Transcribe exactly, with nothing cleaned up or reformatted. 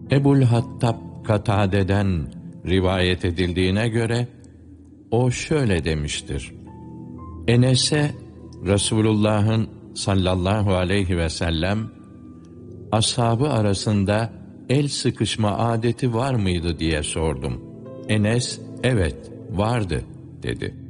Ebu'l-Hattab Katade'den rivayet edildiğine göre, o şöyle demiştir: Enes'e Resulullah'ın sallallahu aleyhi ve sellem, ashabı arasında el sıkışma adeti var mıydı diye sordum. Enes, evet vardı dedi.